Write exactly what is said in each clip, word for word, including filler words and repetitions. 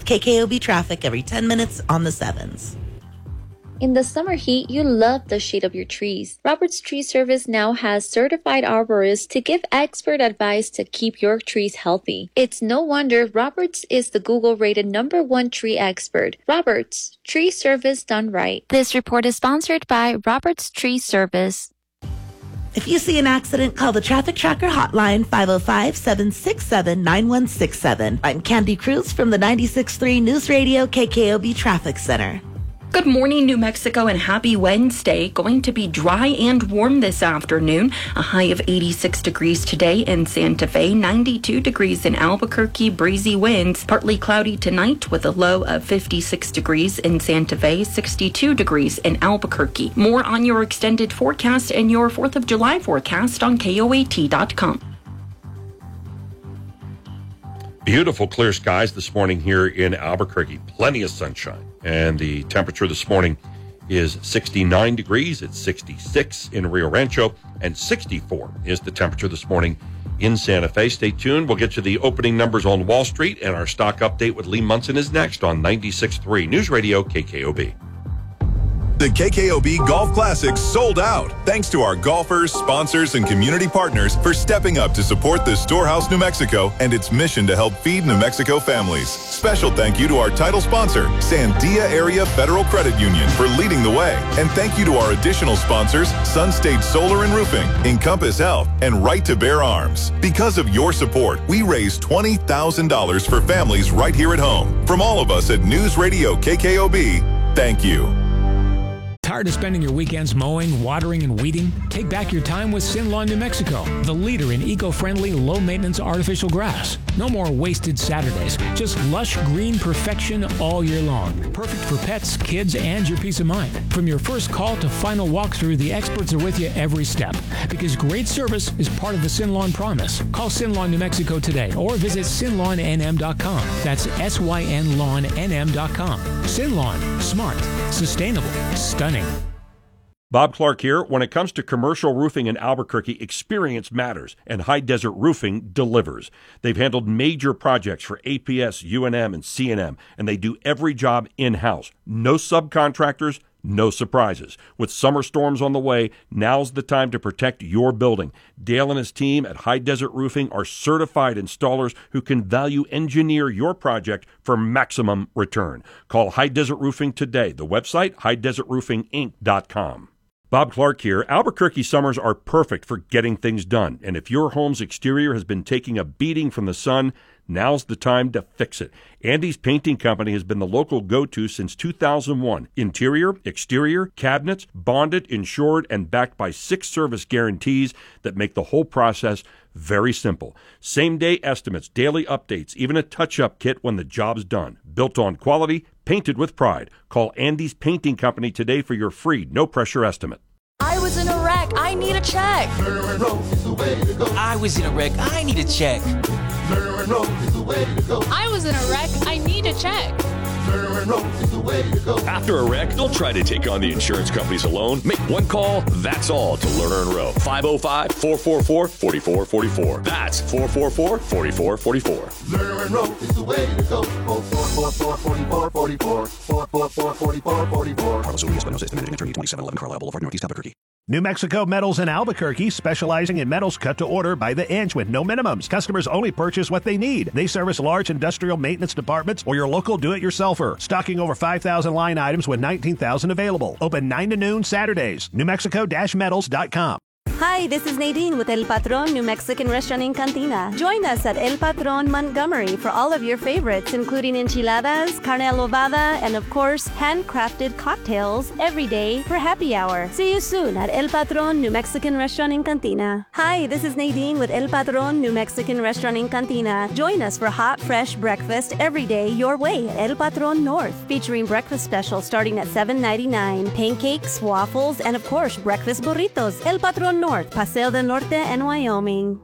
with K K O B traffic every ten minutes on the sevens. In the summer heat, you love the shade of your trees. Roberts Tree Service now has certified arborists to give expert advice to keep your trees healthy. It's no wonder Roberts is the Google-rated number one tree expert. Roberts, tree service done right. This report is sponsored by Roberts Tree Service. If you see an accident, call the Traffic Tracker hotline, five oh five, seven six seven, nine one six seven. I'm Candy Cruz from the ninety-six point three News Radio K K O B Traffic Center. Good morning, New Mexico, and happy Wednesday. Going to be dry and warm this afternoon. A high of eighty-six degrees today in Santa Fe, ninety-two degrees in Albuquerque, breezy winds. Partly cloudy tonight with a low of fifty-six degrees in Santa Fe, sixty-two degrees in Albuquerque. More on your extended forecast and your fourth of July forecast on K O A T dot com. Beautiful clear skies this morning here in Albuquerque. Plenty of sunshine. And the temperature this morning is sixty-nine degrees. It's sixty-six in Rio Rancho. And sixty-four is the temperature this morning in Santa Fe. Stay tuned. We'll get you the opening numbers on Wall Street. And our stock update with Lee Munson is next on ninety-six point three News Radio K K O B. The K K O B Golf Classic sold out. Thanks to our golfers, sponsors, and community partners for stepping up to support the Storehouse New Mexico and its mission to help feed New Mexico families. Special thank you to our title sponsor, Sandia Area Federal Credit Union, for leading the way. And thank you to our additional sponsors, Sun State Solar and Roofing, Encompass Health, and Right to Bear Arms. Because of your support, we raised twenty thousand dollars for families right here at home. From all of us at News Radio K K O B, thank you. Tired of spending your weekends mowing, watering, and weeding? Take back your time with Sinlawn New Mexico, the leader in eco-friendly, low-maintenance artificial grass. No more wasted Saturdays, just lush green perfection all year long. Perfect for pets, kids, and your peace of mind. From your first call to final walkthrough, the experts are with you every step. Because great service is part of the Sinlawn promise. Call Sinlawn New Mexico today or visit sin lawn n m dot com. That's S Y N lawn N M dot com. Sinlawn, smart, sustainable, stunning. Bob Clark here. When it comes to commercial roofing in Albuquerque, experience matters, and High Desert Roofing delivers. They've handled major projects for A P S, U N M, and C and M, and they do every job in-house. No subcontractors, no surprises. With summer storms on the way, now's the time to protect your building. Dale and his team at High Desert Roofing are certified installers who can value engineer your project for maximum return. Call High Desert Roofing today. The website, high desert roofing inc dot com. Bob Clark here. Albuquerque summers are perfect for getting things done. And if your home's exterior has been taking a beating from the sun, now's the time to fix it. Andy's Painting Company has been the local go-to since two thousand one. Interior, exterior, cabinets, bonded, insured, and backed by six service guarantees that make the whole process very simple. Same-day estimates, daily updates, even a touch-up kit when the job's done. Built on quality, painted with pride. Call Andy's Painting Company today for your free, no-pressure estimate. I was in a wreck. I need a check. I was in a wreck. I need a check. I was in a wreck. I need a check. After a wreck, don't try to take on the insurance companies alone. Make one call, that's all, to Lerner and Rowe. five oh five, four four four, four four four four. That's four four four, four four four four. Lerner and Rowe is the way to go. four four four, four four four four. four four four, four four four four. Carlos Urias Espinosa, Managing Attorney, twenty-seven eleven Carlisle Boulevard, Northeast Albuquerque. New Mexico Metals in Albuquerque, specializing in metals cut to order by the inch with no minimums. Customers only purchase what they need. They service large industrial maintenance departments or your local do-it-yourselfer. Stocking over five thousand line items with nineteen thousand available. Open nine to noon Saturdays. new mexico dash metals dot com. Hi, this is Nadine with El Patron New Mexican Restaurant in Cantina. Join us at El Patron Montgomery for all of your favorites, including enchiladas, carne adobada, and of course, handcrafted cocktails every day for happy hour. See you soon at El Patron New Mexican Restaurant in Cantina. Hi, this is Nadine with El Patron New Mexican Restaurant in Cantina. Join us for hot, fresh breakfast every day your way at El Patron North, featuring breakfast specials starting at seven ninety-nine, pancakes, waffles, and of course, breakfast burritos. El Patron North, Paseo del Norte, and Wyoming.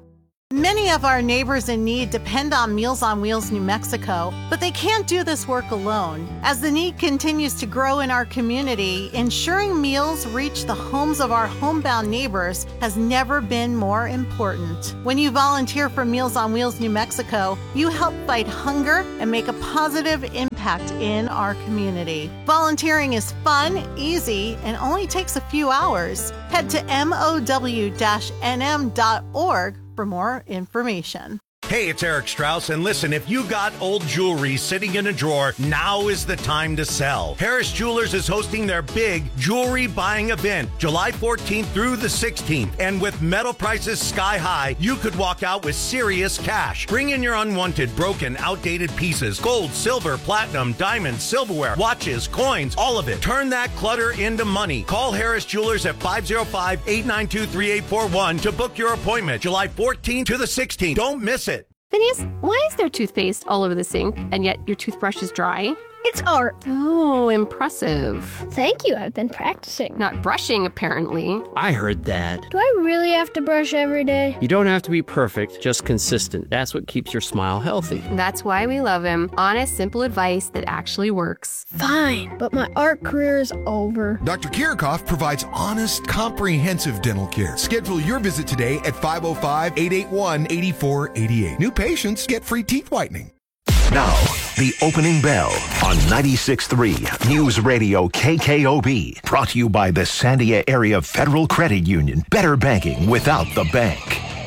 Many of our neighbors in need depend on Meals on Wheels New Mexico, but they can't do this work alone. As the need continues to grow in our community, ensuring meals reach the homes of our homebound neighbors has never been more important. When you volunteer for Meals on Wheels New Mexico, you help fight hunger and make a positive impact in our community. Volunteering is fun, easy, and only takes a few hours. Head to M O W N M dot org for more information. Hey, it's Eric Strauss, and listen, if you got old jewelry sitting in a drawer, now is the time to sell. Harris Jewelers is hosting their big jewelry buying event, July fourteenth through the sixteenth, and with metal prices sky high, you could walk out with serious cash. Bring in your unwanted, broken, outdated pieces, gold, silver, platinum, diamonds, silverware, watches, coins, all of it. Turn that clutter into money. Call Harris Jewelers at five oh five, eight nine two, three eight four one to book your appointment, July fourteenth to the sixteenth. Don't miss it. Phineas, why is there toothpaste all over the sink, and yet your toothbrush is dry? It's art. Oh, impressive. Thank you, I've been practicing. Not brushing, apparently. I heard that. Do I really have to brush every day? You don't have to be perfect, just consistent. That's what keeps your smile healthy. That's why we love him. Honest, simple advice that actually works. Fine, but my art career is over. Doctor Kirchhoff provides honest, comprehensive dental care. Schedule your visit today at five oh five, eight eight one, eight four eight eight. New patients get free teeth whitening. Now, the opening bell on ninety-six point three News Radio K K O B. Brought to you by the Sandia Area Federal Credit Union. Better banking without the bank.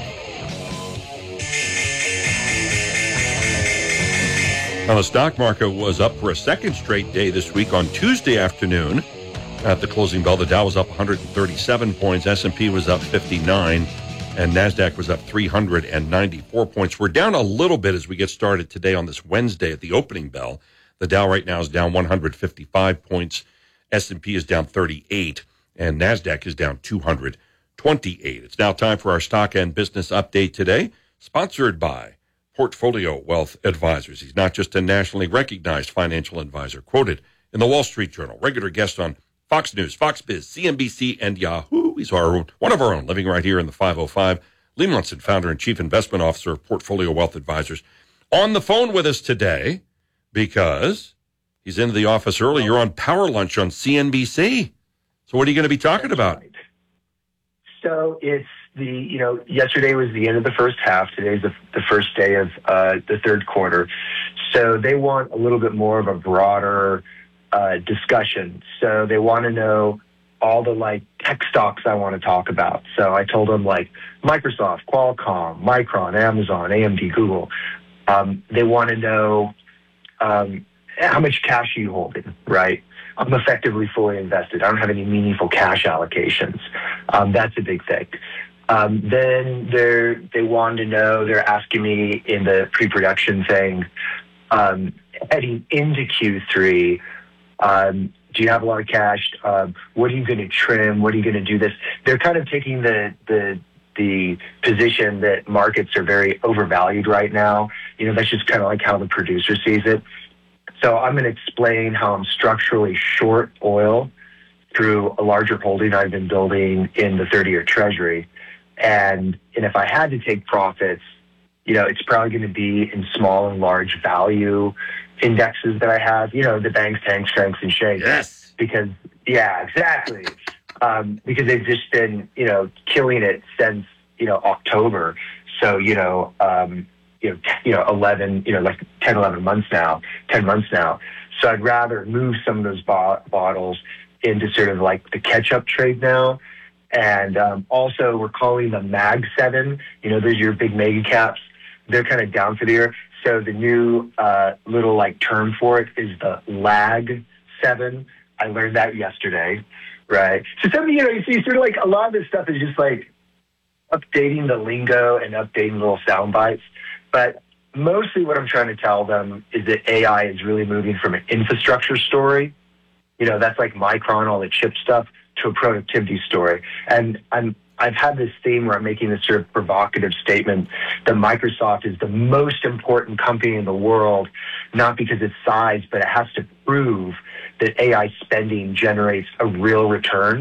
Now, the stock market was up for a second straight day this week on Tuesday afternoon. At the closing bell, the Dow was up one hundred thirty-seven points, S and P was up fifty-nine, and NASDAQ was up three hundred ninety-four points. We're down a little bit as we get started today on this Wednesday at the opening bell. The Dow right now is down one hundred fifty-five points, S and P is down thirty-eight, and NASDAQ is down two hundred twenty-eight. It's now time for our stock and business update today, sponsored by Portfolio Wealth Advisors. He's not just a nationally recognized financial advisor, quoted in the Wall Street Journal, regular guest on Fox News, Fox Biz, C N B C, and Yahoo. He's our own, one of our own, living right here in the five oh five. Lee Munson, founder and chief investment officer of Portfolio Wealth Advisors, on the phone with us today because he's into the office early. You're on Power Lunch on C N B C. So what are you going to be talking That's about? Right. So it's the, you know, yesterday was the end of the first half. Today's the, the first day of uh, the third quarter. So they want a little bit more of a broader uh, discussion. So they want to know all the, like, tech stocks I want to talk about. So I told them, like, Microsoft, Qualcomm, Micron, Amazon, A M D, Google. Um, they want to know um, how much cash are you holding, right? I'm effectively fully invested. I don't have any meaningful cash allocations. Um, that's a big thing. Um, then they're, they wanted to know, they're asking me in the pre-production thing, um, heading into Q three, um, do you have a lot of cash? Um, what are you going to trim? What are you going to do this? They're kind of taking the, the, the position that markets are very overvalued right now. You know, that's just kind of like how the producer sees it. So I'm going to explain how I'm structurally short oil through a larger holding I've been building in the thirty-year Treasury. And, and if I had to take profits, you know, it's probably going to be in small and large value indexes that I have, you know, the banks, tanks, strengths, and shakes. Yes. Because, yeah, exactly. um, because they've just been, you know, killing it since, you know, October. So, you know, um, you know, t- you know, eleven, you know, like ten, eleven months now, ten months now. So I'd rather move some of those bo- bottles into sort of like the catch-up trade now. And um, also we're calling them Mag seven. You know, those are your big mega caps. They're kind of down for the year. So the new uh, little like term for it is the Lag seven. I learned that yesterday, right? So some of you know, you see sort of like a lot of this stuff is just like updating the lingo and updating little sound bites. But mostly what I'm trying to tell them is that A I is really moving from an infrastructure story, you know, that's like Micron, all the chip stuff, to a productivity story. And I'm, I've had this theme where I'm making this sort of provocative statement that Microsoft is the most important company in the world, not because it's size, but it has to prove that A I spending generates a real return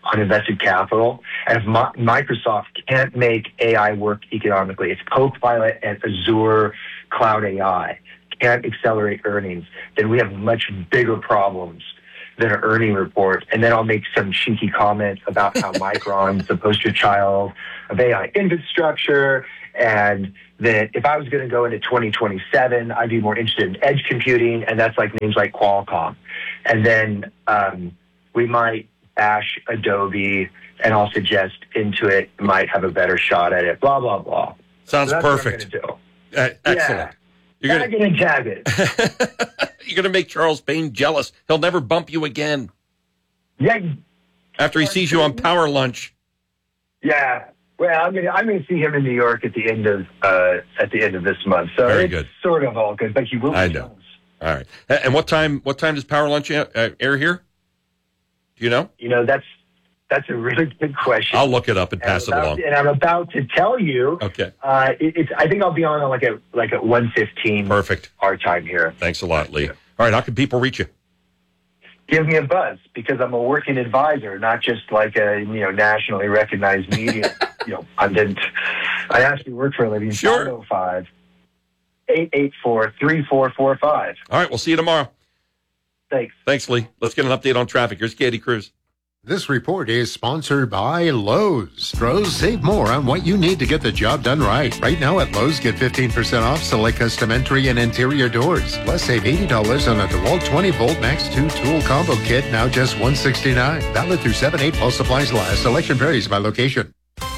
on invested capital. And if Mi- Microsoft can't make A I work economically, if Copilot and Azure Cloud A I can't accelerate earnings, then we have much bigger problems than an earning report. And then I'll make some cheeky comment about how Micron's the poster child of A I infrastructure, and that if I was going to go into twenty twenty-seven, I'd be more interested in edge computing, and that's like names like Qualcomm. And then um, we might bash Adobe, and I'll suggest Intuit might have a better shot at it, blah, blah, blah. Sounds so perfect. Do. Uh, excellent. Yeah. You're going to tag it. You're going to make Charles Payne jealous. He'll never bump you again. Yeah. After he sees you on Power Lunch. Yeah. Well, I'm going to I'm going to see him in New York at the end of uh, at the end of this month. So Very it's good. Sort of all good, but he will. I know. All right. And what time? What time does Power Lunch air here? Do you know? You know, that's that's a really good question. I'll look it up and pass and it about, along. And I'm about to tell you. Okay. Uh, it, it's. I think I'll be on like at like at one fifteen. Perfect. Our time here. Thanks a lot, Lee. All right. How can people reach you? Give me a buzz, because I'm a working advisor, not just like a you know nationally recognized media you know pundit. I actually work for a living. Sure. five oh five, eight eight four, three four four five. All right. We'll see you tomorrow. Thanks. Thanks, Lee. Let's get an update on traffic. Here's Katie Cruz. This report is sponsored by Lowe's. Pros, save more on what you need to get the job done right. Right now at Lowe's, get fifteen percent off select custom entry and interior doors. Plus, save eighty dollars on a DeWalt twenty volt Max two tool combo kit, now just one hundred sixty-nine dollars. Valid through seven eight while supplies last. Selection varies by location.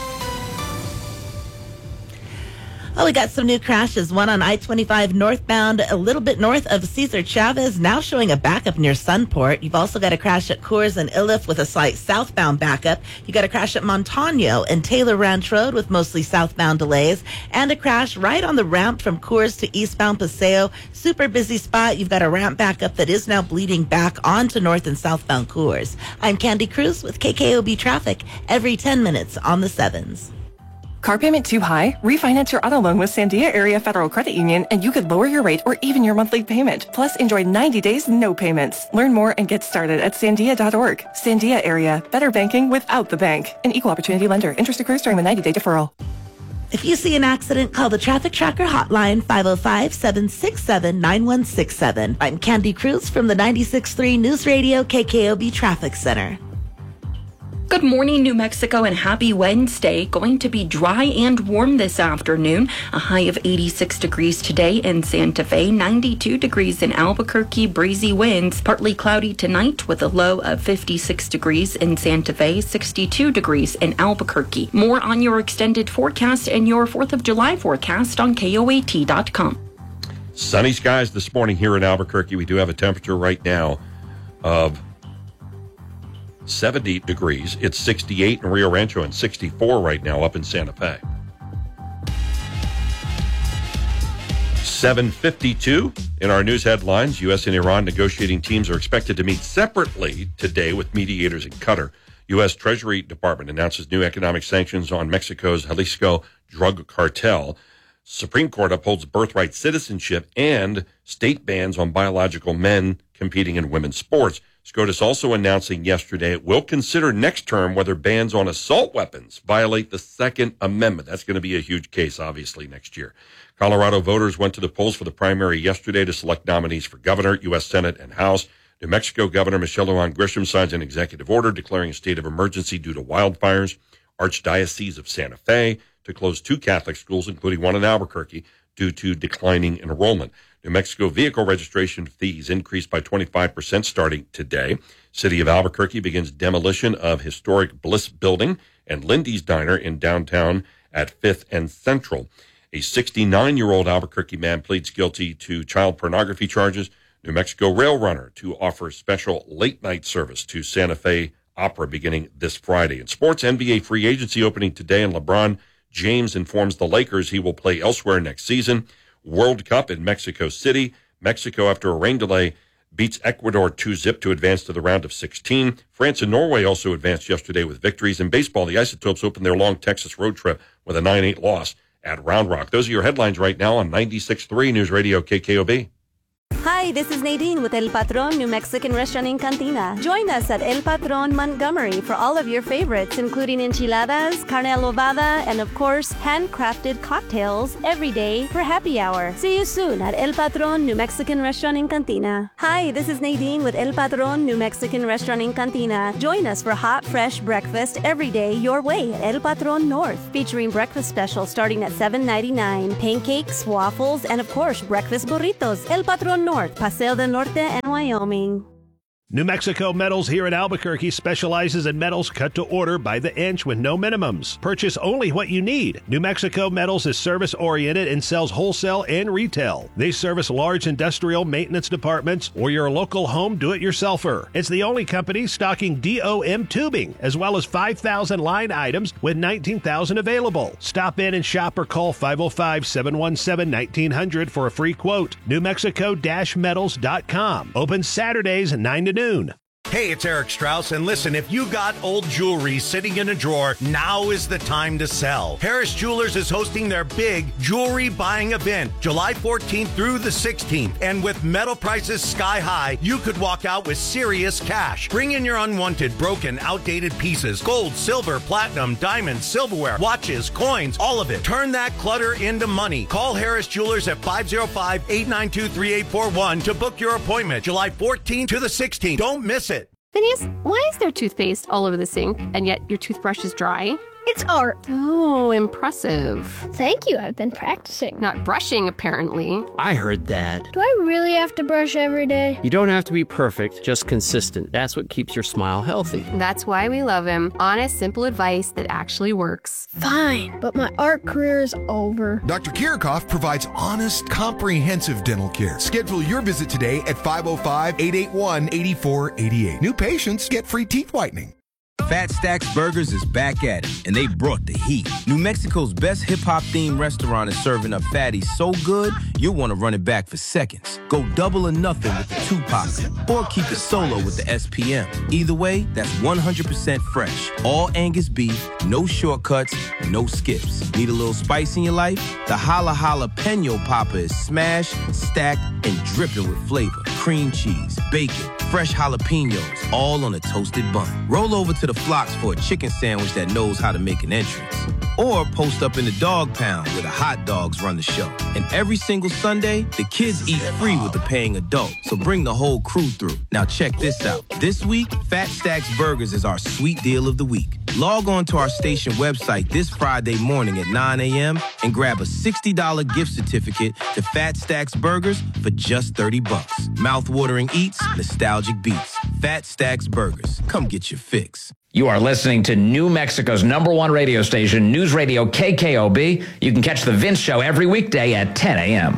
Oh, we got some new crashes. One on I twenty-five northbound, a little bit north of Cesar Chavez, now showing a backup near Sunport. You've also got a crash at Coors and Iliff with a slight southbound backup. You got a crash at Montano and Taylor Ranch Road with mostly southbound delays, and a crash right on the ramp from Coors to eastbound Paseo. Super busy spot. You've got a ramp backup that is now bleeding back onto north and southbound Coors. I'm Candy Cruz with K K O B Traffic every ten minutes on the sevens. Car payment too high? Refinance your auto loan with Sandia Area Federal Credit Union and you could lower your rate or even your monthly payment. Plus, enjoy ninety days, no payments. Learn more and get started at sandia dot org. Sandia Area. Better banking without the bank. An equal opportunity lender. Interest accrues during the ninety-day deferral. If you see an accident, call the Traffic Tracker hotline, five oh five, seven six seven, nine one six seven. I'm Candy Cruz from the ninety-six point three News Radio K K O B Traffic Center. Good morning, New Mexico, and happy Wednesday. Going to be dry and warm this afternoon. A high of eighty-six degrees today in Santa Fe, ninety-two degrees in Albuquerque, breezy winds. Partly cloudy tonight with a low of fifty-six degrees in Santa Fe, sixty-two degrees in Albuquerque. More on your extended forecast and your fourth of July forecast on K O A T dot com. Sunny skies this morning here in Albuquerque. We do have a temperature right now of seventy degrees. It's sixty-eight in Rio Rancho and sixty-four right now up in Santa Fe. seven fifty-two in our news headlines. U S and Iran negotiating teams are expected to meet separately today with mediators in Qatar. U S Treasury Department announces new economic sanctions on Mexico's Jalisco drug cartel. Supreme Court upholds birthright citizenship and state bans on biological men competing in women's sports. SCOTUS also announcing yesterday it will consider next term whether bans on assault weapons violate the Second Amendment. That's going to be a huge case, obviously, next year. Colorado voters went to the polls for the primary yesterday to select nominees for governor, U S Senate, and House. New Mexico Governor Michelle Lujan Grisham signs an executive order declaring a state of emergency due to wildfires. Archdiocese of Santa Fe to close two Catholic schools, including one in Albuquerque, due to declining enrollment. New Mexico vehicle registration fees increased by twenty-five percent starting today. City of Albuquerque begins demolition of historic Bliss Building and Lindy's Diner in downtown at fifth and Central. A sixty-nine-year-old Albuquerque man pleads guilty to child pornography charges. New Mexico rail runner to offer special late-night service to Santa Fe Opera beginning this Friday. In sports, N B A free agency opening today, and LeBron James informs the Lakers he will play elsewhere next season. World Cup in Mexico City. Mexico, after a rain delay, beats Ecuador two zip to advance to the round of sixteen. France and Norway also advanced yesterday with victories. In baseball, the Isotopes opened their long Texas road trip with a nine eight loss at Round Rock. Those are your headlines right now on ninety-six point three News Radio K K O B. Hi, Hi, this is Nadine with El Patron New Mexican Restaurant in Cantina. Join us at El Patron Montgomery for all of your favorites, including enchiladas, carne adobada, and of course, handcrafted cocktails every day for happy hour. See you soon at El Patron New Mexican Restaurant in Cantina. Hi, this is Nadine with El Patron New Mexican Restaurant in Cantina. Join us for hot, fresh breakfast every day your way at El Patron North, featuring breakfast specials starting at seven ninety-nine, pancakes, waffles, and of course, breakfast burritos. El Patron North, Paseo del Norte, and Wyoming. New Mexico Metals here in Albuquerque specializes in metals cut to order by the inch with no minimums. Purchase only what you need. New Mexico Metals is service-oriented and sells wholesale and retail. They service large industrial maintenance departments or your local home do-it-yourselfer. It's the only company stocking D O M tubing, as well as five thousand line items with nineteen thousand available. Stop in and shop or call five oh five, seven one seven, nineteen hundred for a free quote. New Mexico Metals dot com. Open Saturdays at nine to noon. Hey, it's Eric Strauss, and listen, if you got old jewelry sitting in a drawer, now is the time to sell. Harris Jewelers is hosting their big jewelry buying event, July fourteenth through the sixteenth. And with metal prices sky high, you could walk out with serious cash. Bring in your unwanted, broken, outdated pieces, gold, silver, platinum, diamonds, silverware, watches, coins, all of it. Turn that clutter into money. Call Harris Jewelers at five oh five, eight nine two, three eight four one to book your appointment, July fourteenth to the sixteenth. Don't miss it. Phineas, why is there toothpaste all over the sink, and yet your toothbrush is dry? It's art. Oh, impressive. Thank you, I've been practicing. Not brushing, apparently. I heard that. Do I really have to brush every day? You don't have to be perfect, just consistent. That's what keeps your smile healthy. That's why we love him. Honest, simple advice that actually works. Fine, but my art career is over. Doctor Kirikoff provides honest, comprehensive dental care. Schedule your visit today at five oh five, eight eight one, eight four eight eight. New patients get free teeth whitening. Fat Stacks Burgers is back at it, and they brought the heat. New Mexico's best hip-hop themed restaurant is serving up fatties so good, you'll want to run it back for seconds. Go double or nothing with the Tupac, or keep it solo with the S P M. Either way, that's one hundred percent fresh. All Angus beef, no shortcuts, no skips. Need a little spice in your life? The Hala Jalapeno Popper is smashed, stacked, and dripping with flavor. Cream cheese, bacon, fresh jalapenos, all on a toasted bun. Roll over to the Flocks for a chicken sandwich that knows how to make an entrance. Or post up in the dog pound where the hot dogs run the show. And every single Sunday, the kids eat free with the paying adult. So bring the whole crew through. Now check this out. This week, Fat Stacks Burgers is our sweet deal of the week. Log on to our station website this Friday morning at nine a.m. and grab a sixty dollars gift certificate to Fat Stacks Burgers for just thirty bucks. Mouth-watering eats, nostalgic beats. Fat Stacks Burgers. Come get your fix. You are listening to New Mexico's number one radio station, News Radio K K O B. You can catch The Vince Show every weekday at ten a.m.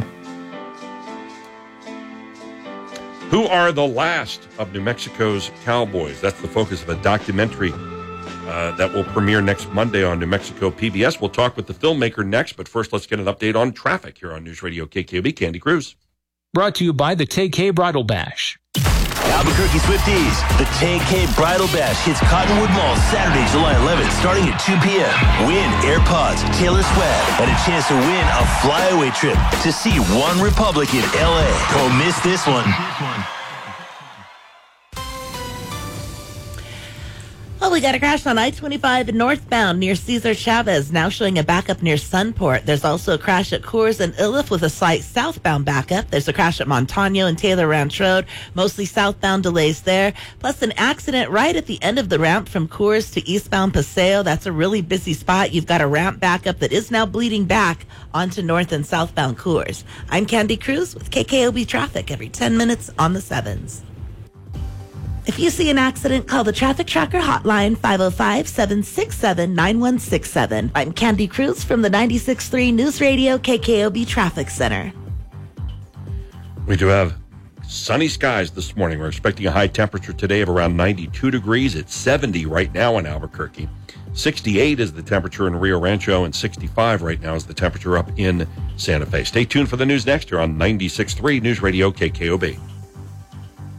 Who are the last of New Mexico's cowboys? That's the focus of a documentary uh, that will premiere next Monday on New Mexico P B S. We'll talk with the filmmaker next, but first let's get an update on traffic here on News Radio K K O B. Candy Cruz. Brought to you by the Tay K Bridal Bash. Albuquerque Swifties, the Tay K Bridal Bash hits Cottonwood Mall Saturday, July eleventh, starting at two p.m. Win AirPods, Taylor swag, and a chance to win a flyaway trip to see One Republic in L A. Don't miss this one. Well, we got a crash on I twenty-five northbound near Cesar Chavez, now showing a backup near Sunport. There's also a crash at Coors and Iliff with a slight southbound backup. There's a crash at Montano and Taylor Ranch Road, mostly southbound delays there. Plus an accident right at the end of the ramp from Coors to eastbound Paseo. That's a really busy spot. You've got a ramp backup that is now bleeding back onto north and southbound Coors. I'm Candy Cruz with K K O B Traffic every ten minutes on the sevens. If you see an accident, call the Traffic Tracker hotline, five oh five, seven six seven, nine one six seven. I'm Candy Cruz from the ninety-six point three News Radio K K O B Traffic Center. We do have sunny skies this morning. We're expecting a high temperature today of around ninety-two degrees. It's seventy right now in Albuquerque. sixty-eight is the temperature in Rio Rancho, and sixty-five right now is the temperature up in Santa Fe. Stay tuned for the news next here on ninety-six point three News Radio K K O B.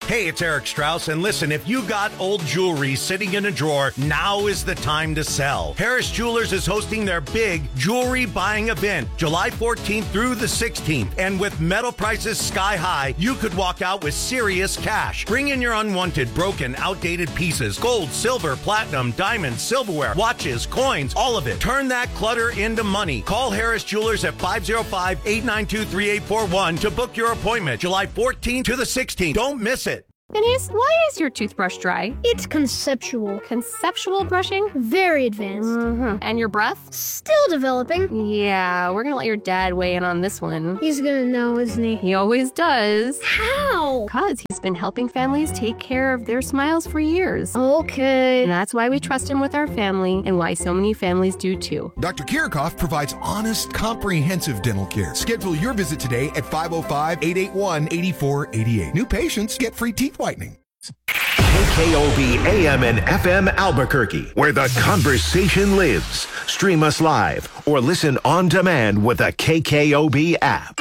Hey, it's Eric Strauss, and listen, if you got old jewelry sitting in a drawer, now is the time to sell. Harris Jewelers is hosting their big jewelry buying event, July fourteenth through the sixteenth, and with metal prices sky high, you could walk out with serious cash. Bring in your unwanted, broken, outdated pieces, gold, silver, platinum, diamonds, silverware, watches, coins, all of it. Turn that clutter into money. Call Harris Jewelers at five oh five, eight nine two, three eight four one to book your appointment, July fourteenth to the sixteenth. Don't miss it. Denise, why is your toothbrush dry? It's conceptual. Conceptual brushing? Very advanced. Mm-hmm. And your breath? Still developing. Yeah, we're gonna let your dad weigh in on this one. He's gonna know, isn't he? He always does. How? Because he's been helping families take care of their smiles for years. Okay. And that's why we trust him with our family and why so many families do too. Doctor Kirchhoff provides honest, comprehensive dental care. Schedule your visit today at five oh five, eight eight one, eight four eight eight. New patients get free teeth whitening. K K O B A M and F M Albuquerque, where the conversation lives. Stream us live or listen on demand with the K K O B app.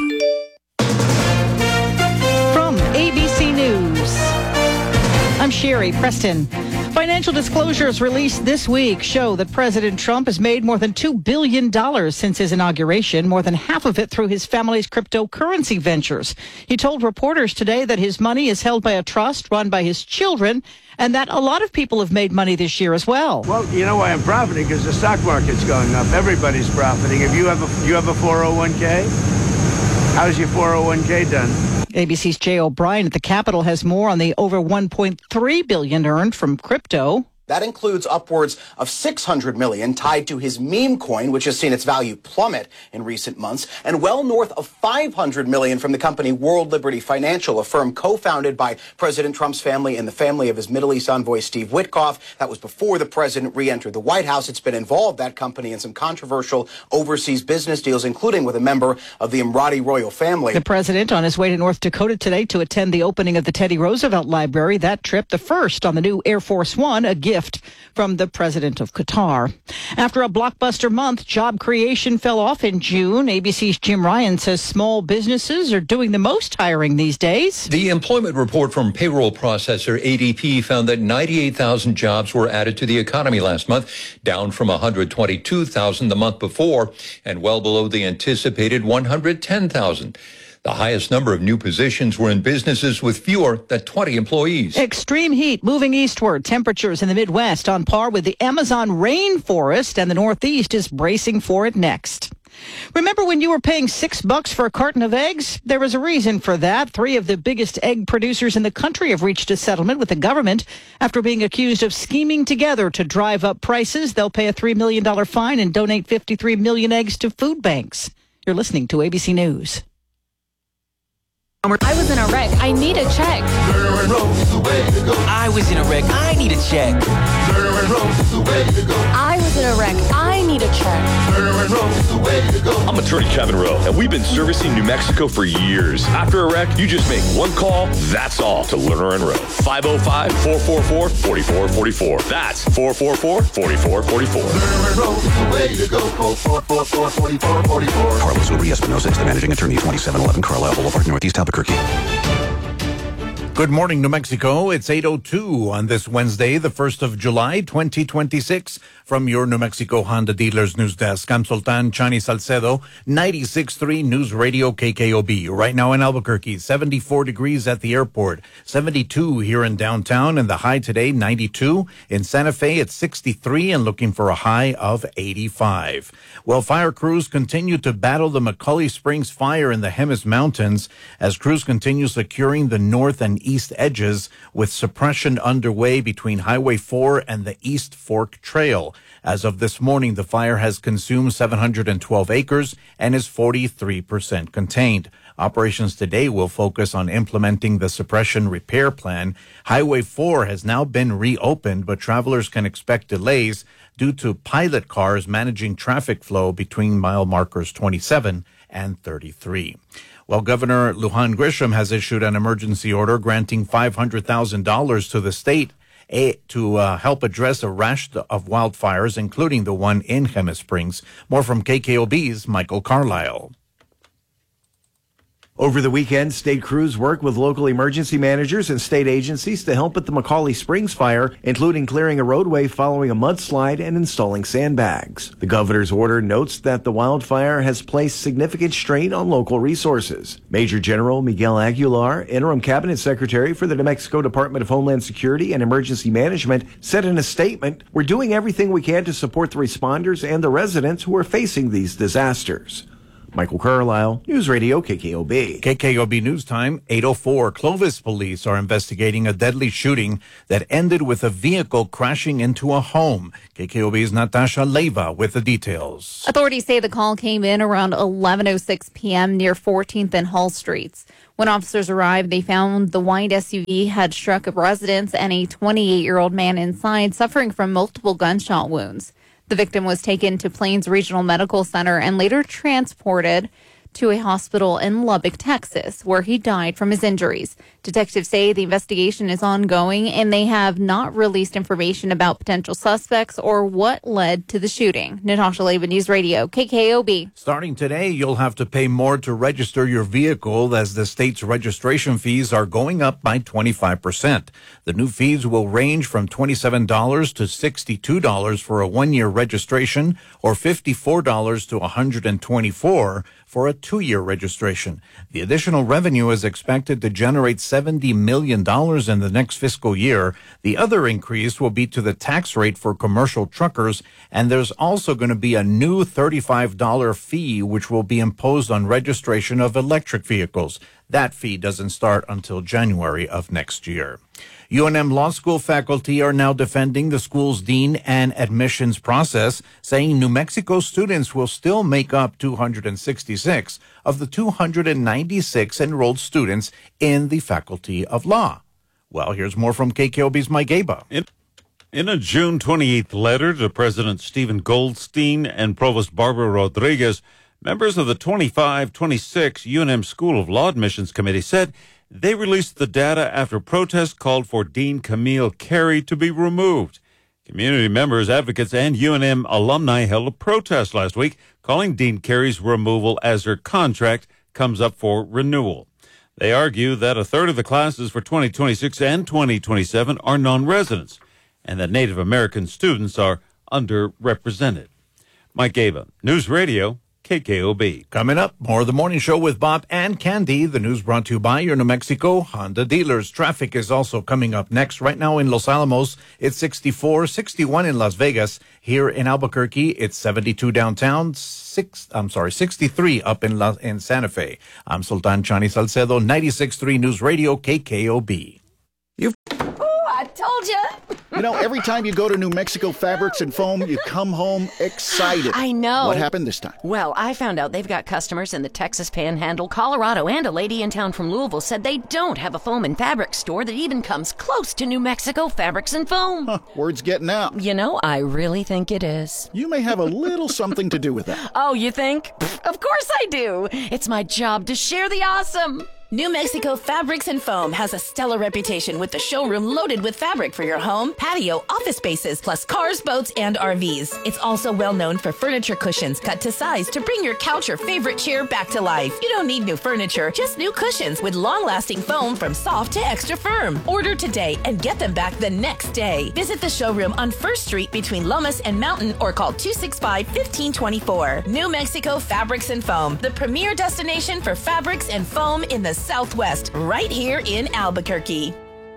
From A B C News, I'm Sherry Preston. Financial disclosures released this week show that President Trump has made more than two billion dollars since his inauguration, more than half of it through his family's cryptocurrency ventures. He told reporters today that his money is held by a trust run by his children and that a lot of people have made money this year as well. Well, you know why I'm profiting? Because the stock market's going up. Everybody's profiting. If you have a, you have a four oh one k, how's your four oh one k done? A B C's Jay O'Brien at the Capitol has more on the over one point three billion dollars earned from crypto. That includes upwards of six hundred million dollars tied to his meme coin, which has seen its value plummet in recent months, and well north of five hundred million dollars from the company World Liberty Financial, a firm co-founded by President Trump's family and the family of his Middle East envoy, Steve Witkoff. That was before the president re-entered the White House. It's been involved, that company, in some controversial overseas business deals, including with a member of the Emirati royal family. The president on his way to North Dakota today to attend the opening of the Teddy Roosevelt Library. That trip, the first on the new Air Force One, a gift from the president of Qatar. After a blockbuster month, job creation fell off in June. A B C's Jim Ryan says small businesses are doing the most hiring these days. The employment report from payroll processor A D P found that ninety-eight thousand jobs were added to the economy last month, down from one hundred twenty-two thousand the month before, and well below the anticipated one hundred ten thousand. The highest number of new positions were in businesses with fewer than twenty employees. Extreme heat moving eastward. Temperatures in the Midwest on par with the Amazon rainforest, and the Northeast is bracing for it next. Remember when you were paying six bucks for a carton of eggs? There was a reason for that. Three of the biggest egg producers in the country have reached a settlement with the government after being accused of scheming together to drive up prices. They'll pay a three million dollars fine and donate fifty-three million eggs to food banks. You're listening to A B C News. I was in a wreck. I need a check. I was in a wreck. I need a check. I was in a wreck. I need a check. I'm attorney Kevin Rowe, and we've been servicing New Mexico for years. After a wreck, you just make one call, that's all, to Lerner and Rowe. five oh five, four four four, four four four four. That's four four four, four four four four. Lerner and Rowe is the way to go. Call four four four, four four four four. Carlos Uri Espinosa is the managing attorney, twenty-seven eleven Carlisle Boulevard, Northeast Albuquerque. Good morning, New Mexico. It's eight oh two on this Wednesday, the first of July, twenty twenty-six. From your New Mexico Honda Dealers News Desk, I'm Sultan Chani Salcedo, ninety-six point three News Radio K K O B. Right now in Albuquerque, seventy-four degrees at the airport, seventy-two here in downtown, and the high today, ninety-two. In Santa Fe, it's sixty-three and looking for a high of eighty-five. Well, fire crews continue to battle the McCauley Springs fire in the Jemez Mountains as crews continue securing the north and east edges with suppression underway between Highway four and the East Fork Trail. As of this morning, the fire has consumed seven hundred twelve acres and is forty-three percent contained. Operations today will focus on implementing the suppression repair plan. Highway four has now been reopened, but travelers can expect delays due to pilot cars managing traffic flow between mile markers twenty-seven and thirty-three. Well, Governor Lujan Grisham has issued an emergency order granting five hundred thousand dollars to the state A, to uh, help address a rash of wildfires, including the one in Jemez Springs. More from K K O B's Michael Carlisle. Over the weekend, state crews worked with local emergency managers and state agencies to help at the McCauley Springs fire, including clearing a roadway following a mudslide and installing sandbags. The governor's order notes that the wildfire has placed significant strain on local resources. Major General Miguel Aguilar, interim cabinet secretary for the New Mexico Department of Homeland Security and Emergency Management, said in a statement, "We're doing everything we can to support the responders and the residents who are facing these disasters." Michael Carlisle, News Radio K K O B. K K O B News Time, eight oh four. Clovis police are investigating a deadly shooting that ended with a vehicle crashing into a home. K K O B's Natasha Leyva with the details. Authorities say the call came in around eleven oh six p.m. near fourteenth and Hall Streets. When officers arrived, they found the white S U V had struck a residence and a twenty-eight-year-old man inside suffering from multiple gunshot wounds. The victim was taken to Plains Regional Medical Center and later transported to a hospital in Lubbock, Texas, where he died from his injuries. Detectives say the investigation is ongoing and they have not released information about potential suspects or what led to the shooting. Natasha Leyva, News Radio, K K O B. Starting today, you'll have to pay more to register your vehicle as the state's registration fees are going up by twenty-five percent. The new fees will range from twenty-seven dollars to sixty-two dollars for a one-year registration or fifty-four dollars to one hundred twenty-four dollars for a two-year registration. The additional revenue is expected to generate seventy million dollars in the next fiscal year. The other increase will be to the tax rate for commercial truckers, and there's also going to be a new thirty-five dollars fee which will be imposed on registration of electric vehicles. That fee doesn't start until January of next year. U N M Law School faculty are now defending the school's dean and admissions process, saying New Mexico students will still make up two hundred sixty-six of the two hundred ninety-six enrolled students in the Faculty of Law. Well, here's more from K K O B's Mike Gaba. In, in a June twenty-eighth letter to President Stephen Goldstein and Provost Barbara Rodriguez, members of the twenty-five twenty-six U N M School of Law Admissions Committee said they released the data after protests called for Dean Camille Carey to be removed. Community members, advocates, and U N M alumni held a protest last week calling Dean Carey's removal as her contract comes up for renewal. They argue that a third of the classes for twenty twenty-six and twenty twenty-seven are non-residents and that Native American students are underrepresented. Mike Gaba, News Radio, K K O B. Coming up, more of the morning show with Bob and Candy. The news brought to you by your New Mexico Honda dealers. Traffic is also coming up next. Right now in Los Alamos, it's sixty-four, sixty-one in Las Vegas. Here in Albuquerque, it's seventy-two downtown, six, I'm sorry, sixty-three up in, La, in Santa Fe. I'm Sultan Chani Salcedo, ninety-six point three News Radio, K K O B. I told you. You know, every time you go to New Mexico Fabrics and Foam, you come home excited. I know. What happened this time? Well, I found out they've got customers in the Texas Panhandle, Colorado, and a lady in town from Louisville said they don't have a foam and fabric store that even comes close to New Mexico Fabrics and Foam. Huh, word's getting out. You know, I really think it is. You may have a little something to do with that. Oh, you think? Pfft, of course I do. It's my job to share the awesome. New Mexico Fabrics and Foam has a stellar reputation with the showroom loaded with fabric for your home, patio, office spaces, plus cars, boats, and R Vs. It's also well known for furniture cushions cut to size to bring your couch or favorite chair back to life. You don't need new furniture, just new cushions with long-lasting foam from soft to extra firm. Order today and get them back the next day. Visit the showroom on First Street between Lomas and Mountain or call two six five, one five two four. New Mexico Fabrics and Foam, the premier destination for fabrics and foam in the Southwest, right here in Albuquerque.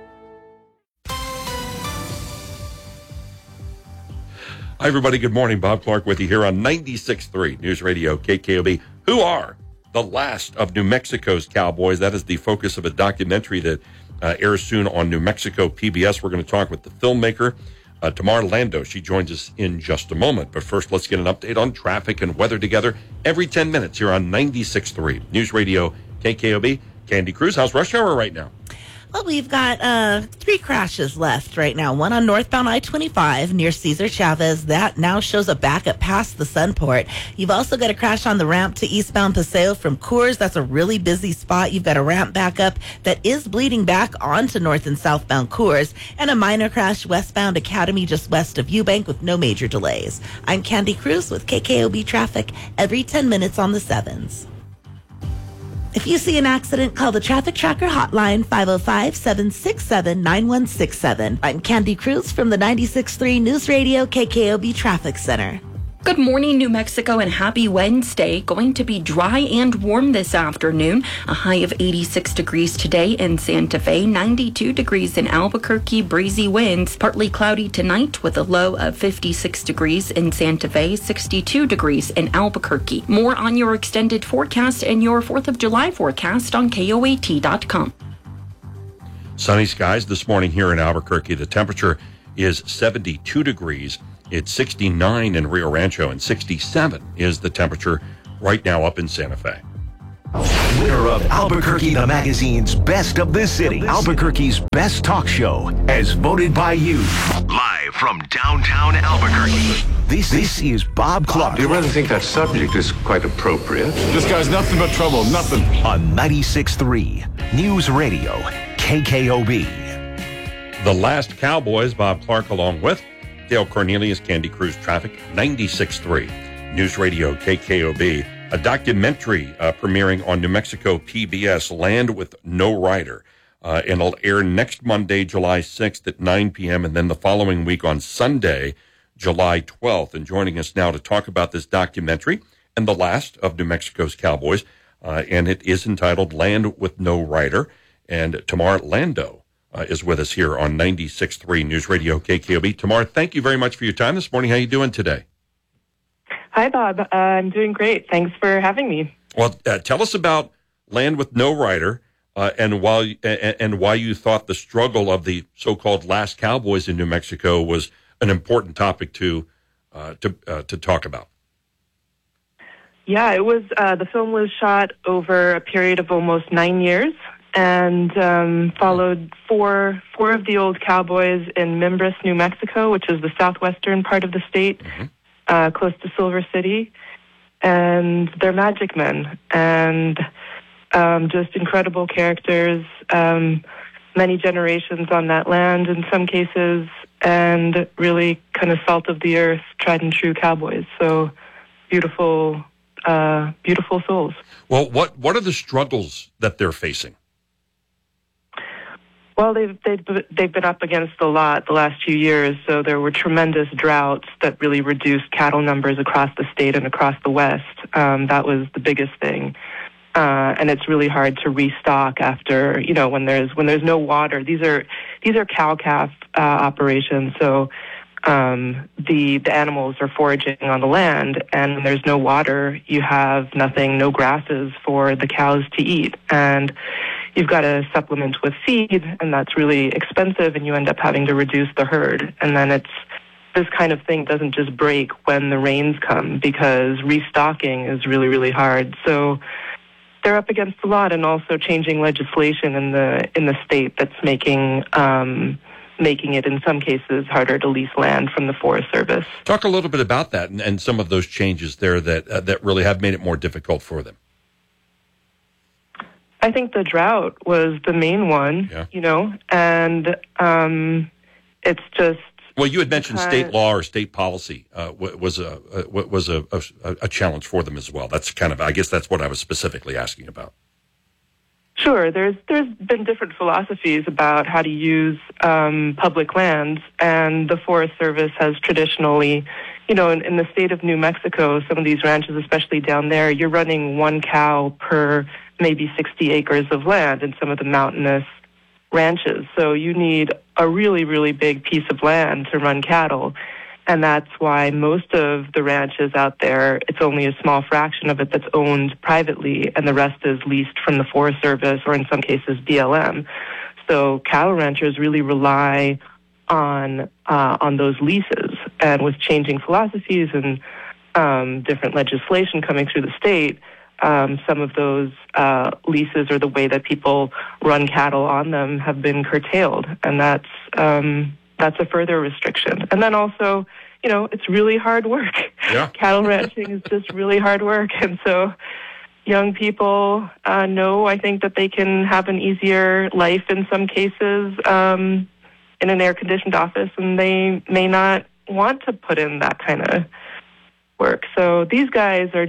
Hi, everybody. Good morning. Bob Clark with you here on ninety-six point three News Radio K K O B. Who are the last of New Mexico's cowboys? That is the focus of a documentary that uh, airs soon on New Mexico P B S. We're going to talk with the filmmaker, uh, Tamar Lando. She joins us in just a moment. But first, let's get an update on traffic and weather together every ten minutes here on ninety-six point three News Radio K K O B. Candy Cruz, how's rush hour right now? Well, we've got uh, three crashes left right now. One on northbound I twenty-five near Cesar Chavez. That now shows a backup past the Sunport. You've also got a crash on the ramp to eastbound Paseo from Coors. That's a really busy spot. You've got a ramp backup that is bleeding back onto north and southbound Coors. And a minor crash westbound Academy just west of Eubank with no major delays. I'm Candy Cruz with K K O B Traffic every ten minutes on the sevens. If you see an accident, call the Traffic Tracker hotline, five oh five, seven six seven, nine one six seven. I'm Candy Cruz from the ninety-six point three News Radio K K O B Traffic Center. Good morning, New Mexico, and happy Wednesday. Going to be dry and warm this afternoon. A high of eighty-six degrees today in Santa Fe, ninety-two degrees in Albuquerque, breezy winds. Partly cloudy tonight with a low of fifty-six degrees in Santa Fe, sixty-two degrees in Albuquerque. More on your extended forecast and your fourth of July forecast on K O A T dot com. Sunny skies this morning here in Albuquerque. The temperature is seventy-two degrees. It's sixty-nine in Rio Rancho, and sixty-seven is the temperature right now up in Santa Fe. Winner of Albuquerque the Magazine's Best of the City, Albuquerque's best talk show, as voted by you. Live from downtown Albuquerque, this, this is Bob Clark. Do you really think that subject is quite appropriate? This guy's nothing but trouble, nothing. On ninety-six point three News Radio, K K O B. The Last Cowboys, Bob Clark along with Dale Cornelius, Candy Cruz Traffic, ninety-six point three News Radio K K O B. A documentary uh, premiering on New Mexico P B S, Land with No Rider. Uh, and it'll air next Monday, July sixth at nine p.m. and then the following week on Sunday, July twelfth. And joining us now to talk about this documentary and the last of New Mexico's Cowboys, uh, and it is entitled Land with No Rider. And Tamar Lando Uh, is with us here on ninety-six point three News Radio K K O B. Tamar, thank you very much for your time this morning. How are you doing today? Hi, Bob. Uh, I'm doing great. Thanks for having me. Well, uh, tell us about Land with No Rider uh, and, why, and, and why you thought the struggle of the so-called last Cowboys in New Mexico was an important topic to uh, to uh, to talk about. Yeah, it was. Uh, the film was shot over a period of almost nine years. And um, followed four four of the old cowboys in Mimbres, New Mexico, which is the southwestern part of the state, mm-hmm. uh, close to Silver City. And they're magic men, and um, just incredible characters, um, many generations on that land in some cases, and really kind of salt of the earth, tried and true cowboys. So beautiful, uh, beautiful souls. Well, what, what are the struggles that they're facing? Well, they've, they've they've been up against a lot the last few years. So there were tremendous droughts that really reduced cattle numbers across the state and across the West. Um, that was the biggest thing, uh, and it's really hard to restock after you know when there's when there's no water. These are these are cow calf uh, operations. So um, the the animals are foraging on the land, and when there's no water, you have nothing, no grasses for the cows to eat, and you've got to supplement with feed, and that's really expensive, and you end up having to reduce the herd. And then it's this kind of thing doesn't just break when the rains come, because restocking is really, really hard. So they're up against a lot, and also changing legislation in the in the state that's making um, making it in some cases harder to lease land from the Forest Service. Talk a little bit about that and, and some of those changes there that uh, that really have made it more difficult for them. I think the drought was the main one, yeah. you know, and um, it's just. Well, you had mentioned because, state law or state policy uh, was a was a, a a challenge for them as well. That's kind of, I guess, that's what I was specifically asking about. Sure, there's there's been different philosophies about how to use um, public lands, and the Forest Service has traditionally, you know, in, in the state of New Mexico, some of these ranches, especially down there, you're running one cow per maybe sixty acres of land in some of the mountainous ranches. So you need a really, really big piece of land to run cattle. And that's why most of the ranches out there, it's only a small fraction of it that's owned privately, and the rest is leased from the Forest Service or in some cases B L M. So cattle ranchers really rely on uh, on those leases. And with changing philosophies and um, different legislation coming through the state, Um, some of those uh, leases or the way that people run cattle on them have been curtailed, and that's um, that's a further restriction. And then also, you know, it's really hard work. Yeah. Cattle ranching is just really hard work, and so young people uh, know, I think, that they can have an easier life in some cases um, in an air-conditioned office, and they may not want to put in that kind of work. So these guys are just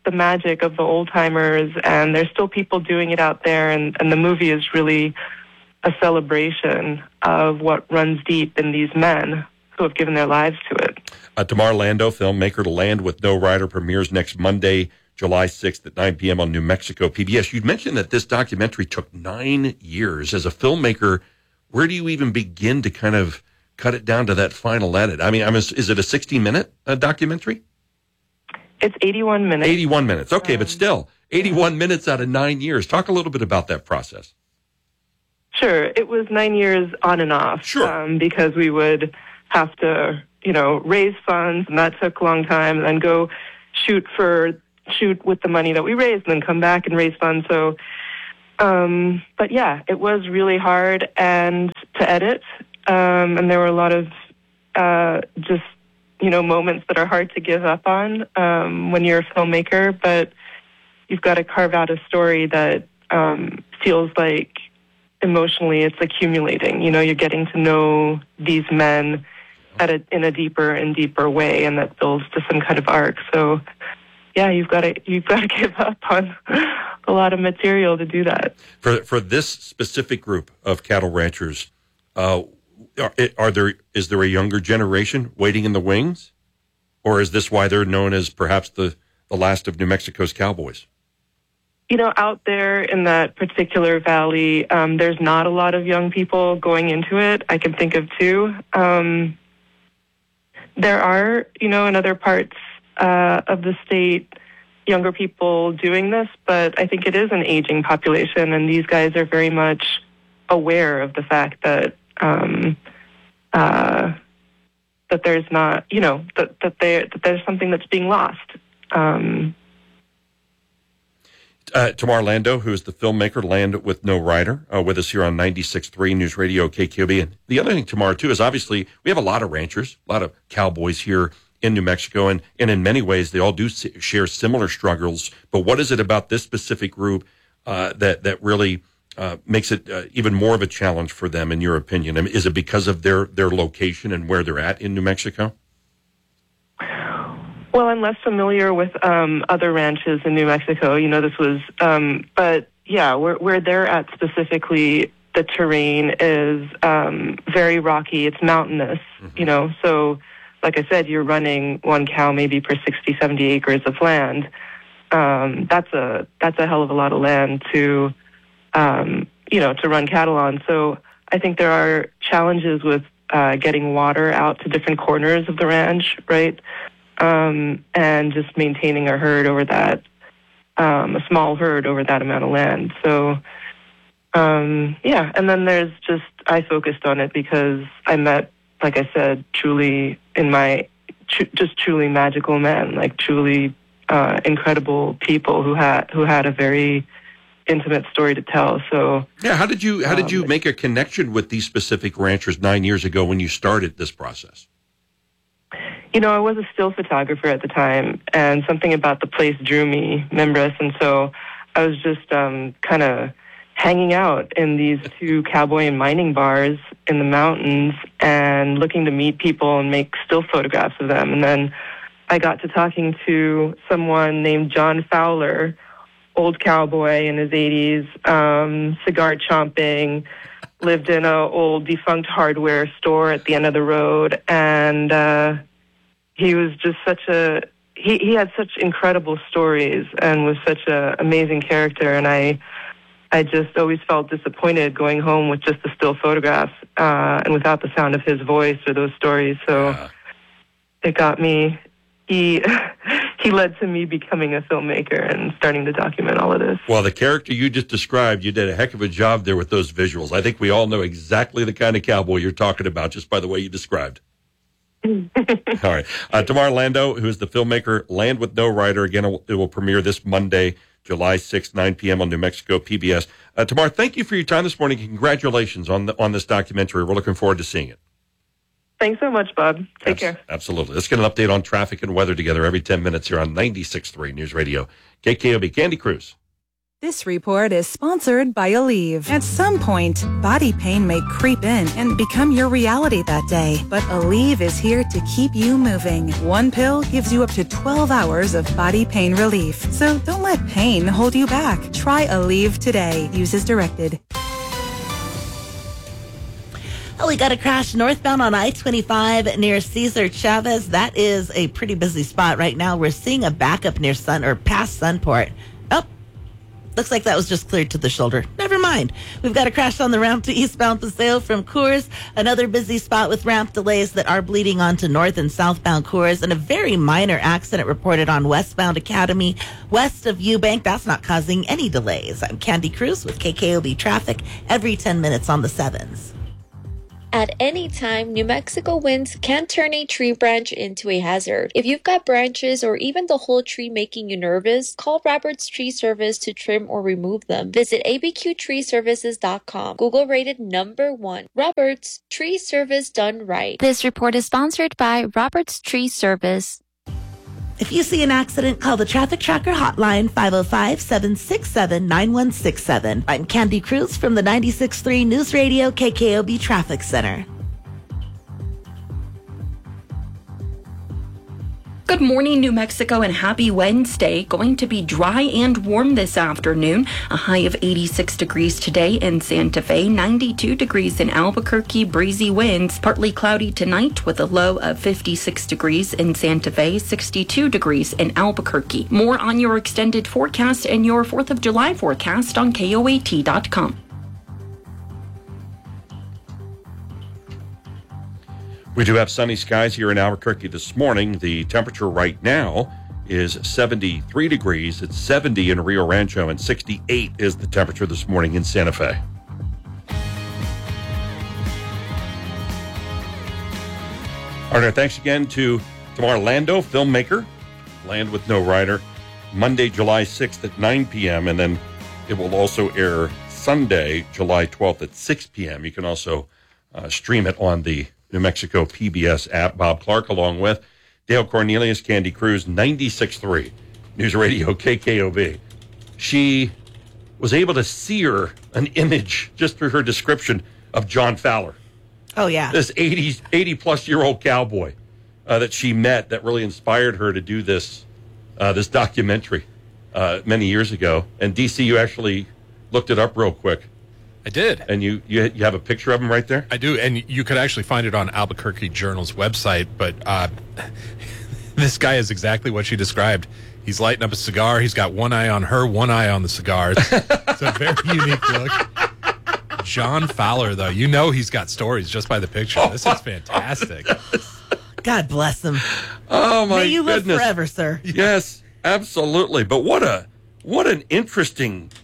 the magic of the old timers, and there's still people doing it out there, and, and the movie is really a celebration of what runs deep in these men who have given their lives to it. Uh, Tamar Lando, filmmaker, to Land with No Rider, premieres next Monday, July sixth at nine p.m. on New Mexico P B S. You mentioned that this documentary took nine years. As a filmmaker, where do you even begin to kind of cut it down to that final edit? I mean, I'm, is it a sixty-minute uh, documentary? It's eighty-one minutes. eighty-one minutes. Okay, um, but still, eighty-one minutes out of nine years. Talk a little bit about that process. Sure. It was nine years on and off. Sure. Um, because we would have to, you know, raise funds, and that took a long time, and then go shoot for shoot with the money that we raised, and then come back and raise funds. So, um, but yeah, it was really hard and to edit, um, and there were a lot of uh, just, you know, moments that are hard to give up on um, when you're a filmmaker, but you've got to carve out a story that um, feels like emotionally it's accumulating. You know, you're getting to know these men at a, in a deeper and deeper way, and that builds to some kind of arc. So, yeah, you've got to you've got to give up on a lot of material to do that. For for this specific group of cattle ranchers, uh, are, are there is there a younger generation waiting in the wings, or is this why they're known as perhaps the, the last of New Mexico's cowboys? You know, out there in that particular valley, um, there's not a lot of young people going into it. I can think of two. Um, there are, you know, in other parts uh, of the state, younger people doing this, but I think it is an aging population, and these guys are very much aware of the fact that um, uh, that there's not, you know, that that, they, that there's something that's being lost. Um, Uh, Tamar Lando, who is the filmmaker, Land with No Rider, uh, with us here on ninety-six point three News Radio K K O B. And the other thing, Tamar, too, is obviously we have a lot of ranchers, a lot of cowboys here in New Mexico, and, and in many ways they all do share similar struggles. But what is it about this specific group uh, that, that really uh, makes it uh, even more of a challenge for them, in your opinion? I mean, is it because of their, their location and where they're at in New Mexico? Well, I'm less familiar with um, other ranches in New Mexico. You know, this was, um, but yeah, where, where they're at specifically, the terrain is um, very rocky. It's mountainous, mm-hmm. you know. So, like I said, you're running one cow maybe per sixty, seventy acres of land. Um, that's a that's a hell of a lot of land to, um, you know, to run cattle on. So I think there are challenges with uh, getting water out to different corners of the ranch, right? Um, and just maintaining a herd over that, um, a small herd over that amount of land. So, um, yeah, and then there's just, I focused on it because I met, like I said, truly in my, tr- just truly magical men, like truly uh, incredible people who had, who had a very intimate story to tell. So, yeah, how did you, how did you um, make a connection with these specific ranchers nine years ago when you started this process? You know, I was a still photographer at the time, and something about the place drew me, Mimbres, and so I was just um, kind of hanging out in these two cowboy and mining bars in the mountains and looking to meet people and make still photographs of them. And then I got to talking to someone named John Fowler, old cowboy in his eighties, um, cigar chomping, lived in a old defunct hardware store at the end of the road, and uh, he was just such a, he, he had such incredible stories and was such an amazing character, and I I just always felt disappointed going home with just the still photographs uh, and without the sound of his voice or those stories. So yeah. It got me, he he led to me becoming a filmmaker and starting to document all of this. Well, the character you just described, you did a heck of a job there with those visuals. I think we all know exactly the kind of cowboy you're talking about just by the way you described. All right. Uh, Tamar Lando, who is the filmmaker, Land with No Rider. Again, it will, it will premiere this Monday, July sixth, nine p.m. on New Mexico P B S. Uh, Tamar, thank you for your time this morning. Congratulations on the, on this documentary. We're looking forward to seeing it. Thanks so much, Bob. Take Abs- care. Absolutely. Let's get an update on traffic and weather together every ten minutes here on ninety-six point three News Radio. K K O B. Candy Cruz. This report is sponsored by Aleve. At some point, body pain may creep in and become your reality that day. But Aleve is here to keep you moving. One pill gives you up to twelve hours of body pain relief. So don't let pain hold you back. Try Aleve today. Use as directed. Oh, we got a crash northbound on I twenty-five near Cesar Chavez. That is a pretty busy spot right now. We're seeing a backup near Sun or past Sunport. Oh, looks like that was just cleared to the shoulder. Never mind. We've got a crash on the ramp to eastbound Paseo from Coors. Another busy spot with ramp delays that are bleeding onto north and southbound Coors. And a very minor accident reported on westbound Academy, west of Eubank. That's not causing any delays. I'm Candy Cruz with K K O B Traffic every ten minutes on the sevens. At any time, New Mexico winds can turn a tree branch into a hazard. If you've got branches or even the whole tree making you nervous, call Roberts Tree Service to trim or remove them. Visit A B Q tree services dot com. Google rated number one. Roberts Tree Service done right. This report is sponsored by Roberts Tree Service. If you see an accident, call the Traffic Tracker hotline, five oh five, seven six seven, nine one six seven. I'm Candy Cruz from the ninety-six point three News Radio K K O B Traffic Center. Good morning, New Mexico, and happy Wednesday. Going to be dry and warm this afternoon. A high of eighty-six degrees today in Santa Fe, ninety-two degrees in Albuquerque, breezy winds. Partly cloudy tonight with a low of fifty-six degrees in Santa Fe, sixty-two degrees in Albuquerque. More on your extended forecast and your fourth of July forecast on K O A T dot com. We do have sunny skies here in Albuquerque this morning. The temperature right now is seventy-three degrees. It's seventy in Rio Rancho, and sixty-eight is the temperature this morning in Santa Fe. All right, thanks again to Tamar Lando, filmmaker, Land with No Rider, Monday, July sixth at nine p.m., and then it will also air Sunday, July twelfth at six p.m. You can also uh, stream it on the New Mexico P B S app. Bob Clark along with Dale Cornelius, Candy Cruz, ninety-six point three News Radio K K O B. She was able to sear an image just through her description of John Fowler. Oh, yeah. This eighty, eighty-plus-year-old cowboy uh, that she met that really inspired her to do this uh, this documentary uh, many years ago. And, D C, you actually looked it up real quick. I did. And you, you you have a picture of him right there? I do, and you could actually find it on Albuquerque Journal's website, but uh, this guy is exactly what she described. He's lighting up a cigar. He's got one eye on her, one eye on the cigars. It's a very unique look. John Fowler, though, you know he's got stories just by the picture. Oh, this is fantastic. God bless him. Oh, my May you goodness. live forever, sir. Yes, absolutely. But what a what an interesting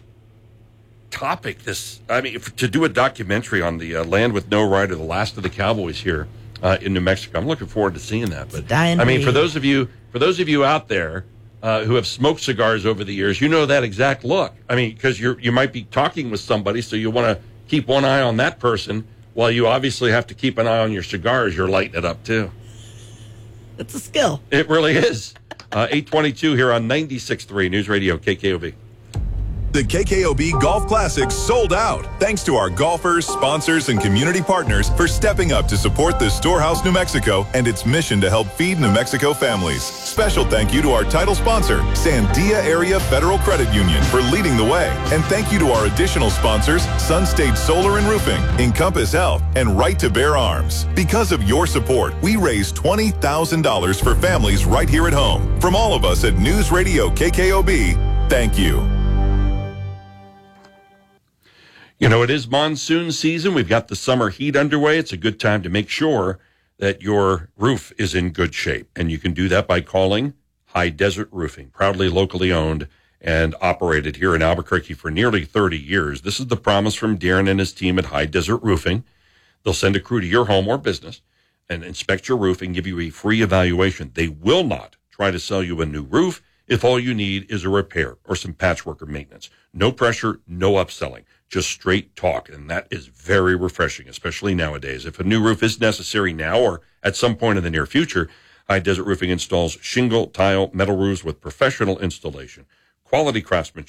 topic this. I mean, if, to do a documentary on the uh, Land with No Rider, the last of the cowboys here uh, in New Mexico. I'm looking forward to seeing that. But I mean, for those of you for those of you out there uh, who have smoked cigars over the years, you know that exact look. I mean, because you you might be talking with somebody, so you want to keep one eye on that person while you obviously have to keep an eye on your cigar as you're lighting it up too. It's a skill. It really is. Uh, eight twenty-two here on ninety-six point three News Radio K K O B. The K K O B Golf Classic sold out. Thanks to our golfers, sponsors, and community partners for stepping up to support the Storehouse New Mexico and its mission to help feed New Mexico families. Special thank you to our title sponsor, Sandia Area Federal Credit Union, for leading the way. And thank you to our additional sponsors, Sun State Solar and Roofing, Encompass Health, and Right to Bear Arms. Because of your support, we raised twenty thousand dollars for families right here at home. From all of us at News Radio K K O B, thank you. You know, it is monsoon season. We've got the summer heat underway. It's a good time to make sure that your roof is in good shape. And you can do that by calling High Desert Roofing, proudly locally owned and operated here in Albuquerque for nearly thirty years. This is the promise from Darren and his team at High Desert Roofing. They'll send a crew to your home or business and inspect your roof and give you a free evaluation. They will not try to sell you a new roof if all you need is a repair or some patchwork or maintenance. No pressure, no upselling. Just straight talk, and that is very refreshing, especially nowadays. If a new roof is necessary now or at some point in the near future, High Desert Roofing installs shingle, tile, metal roofs with professional installation, quality craftsmanship,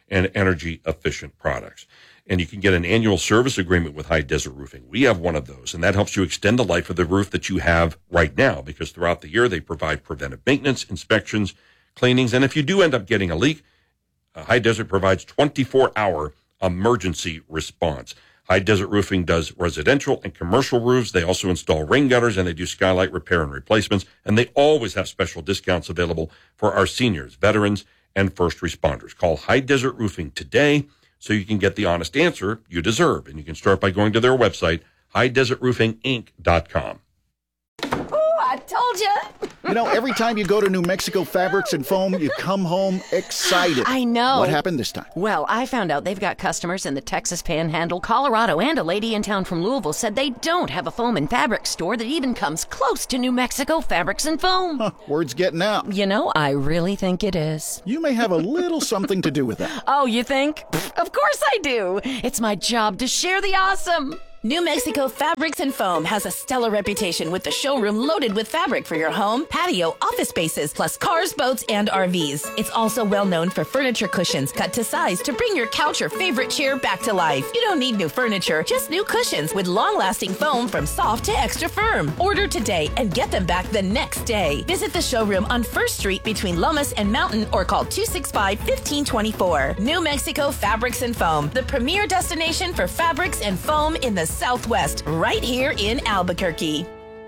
and energy-efficient products. And you can get an annual service agreement with High Desert Roofing. We have one of those, and that helps you extend the life of the roof that you have right now, because throughout the year they provide preventive maintenance, inspections, cleanings, and if you do end up getting a leak, uh, High Desert provides twenty-four hour emergency response. High Desert Roofing does residential and commercial roofs. They also install rain gutters, and they do skylight repair and replacements, and they always have special discounts available for our seniors, veterans, and first responders. Call High Desert Roofing today so you can get the honest answer you deserve. And you can start by going to their website, high desert roofing inc dot com. Oh, I told you. You know, every time you go to New Mexico Fabrics and Foam, you come home excited. I know. What happened this time? Well, I found out they've got customers in the Texas Panhandle, Colorado, and a lady in town from Louisville said they don't have a foam and fabric store that even comes close to New Mexico Fabrics and Foam. Huh, word's getting out. You know, I really think it is. You may have a little something to do with that. Oh, you think? Pfft, of course I do. It's my job to share the awesome. New Mexico Fabrics and Foam has a stellar reputation with the showroom loaded with fabric for your home, patio, office spaces, plus cars, boats, and R Vs. It's also well known for furniture cushions cut to size to bring your couch or favorite chair back to life. You don't need new furniture, just new cushions with long-lasting foam from soft to extra firm. Order today and get them back the next day. Visit the showroom on First Street between Lomas and Mountain or call two six five, one five two four. New Mexico Fabrics and Foam, the premier destination for fabrics and foam in the Southwest, right here in Albuquerque.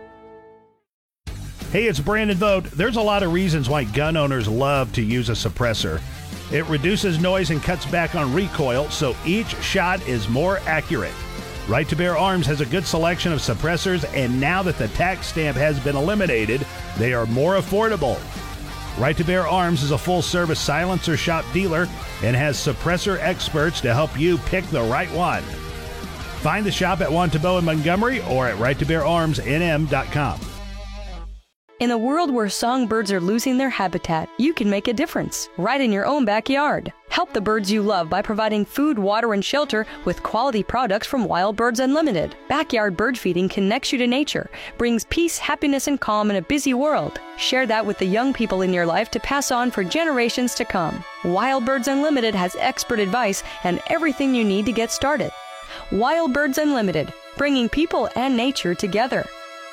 Hey, it's Brandon Vogt. There's a lot of reasons why gun owners love to use a suppressor. It reduces noise and cuts back on recoil, so each shot is more accurate. Right to Bear Arms has a good selection of suppressors, and now that the tax stamp has been eliminated, they are more affordable. Right to Bear Arms is a full-service silencer shop dealer and has suppressor experts to help you pick the right one. Find the shop at Wantabo in Montgomery or at right to bear arms n m dot com. In a world where songbirds are losing their habitat, you can make a difference right in your own backyard. Help the birds you love by providing food, water, and shelter with quality products from Wild Birds Unlimited. Backyard bird feeding connects you to nature, brings peace, happiness, and calm in a busy world. Share that with the young people in your life to pass on for generations to come. Wild Birds Unlimited has expert advice and everything you need to get started. Wild Birds Unlimited, bringing people and nature together.